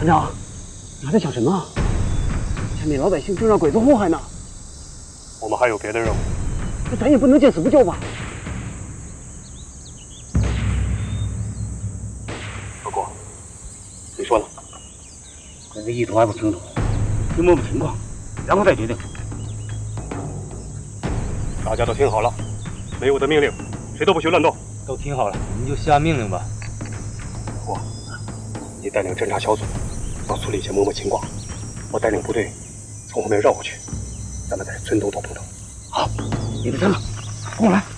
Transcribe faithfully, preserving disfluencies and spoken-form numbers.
团长，你还在想什么？前面老百姓正让鬼子祸害呢。 我们还有别的任务， 那咱也不能见死不救吧？ 不过，你说呢？ 鬼子意图还不清楚，先摸摸情况，然后再决定。 大家都听好了，没我的命令，谁都不许乱动。 都听好了，我们就下命令吧。 我，你带领侦察小组到村里先摸摸情况，我带领部队从后面绕过去，咱们在村东头碰头。 好，你的车，跟我来。